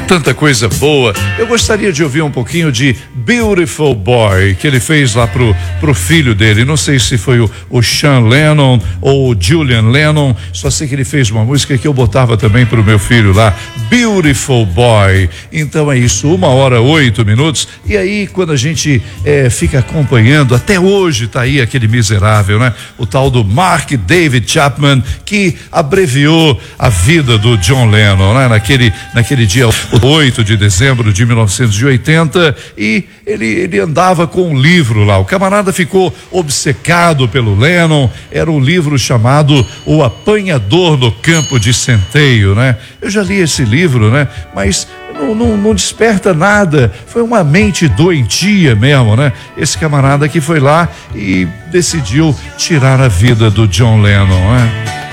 Tanta coisa boa. Eu gostaria de ouvir um pouquinho de Beautiful Boy, que ele fez lá pro filho dele. Não sei se foi o Sean Lennon ou o Julian Lennon, só sei que ele fez uma música que eu botava também pro meu filho lá, Beautiful Boy. Então é isso, 1h08. E aí, quando a gente fica acompanhando, até hoje tá aí aquele miserável, né? O tal do Mark David Chapman, que abreviou a vida do John Lennon, né? Naquele dia 8 de dezembro de 1980, e ele andava com um livro lá. O camarada ficou obcecado pelo Lennon. Era um livro chamado O Apanhador no Campo de Centeio, né? Eu já li esse livro, né? Mas não desperta nada. Foi uma mente doentia mesmo, né? Esse camarada que foi lá e decidiu tirar a vida do John Lennon, né?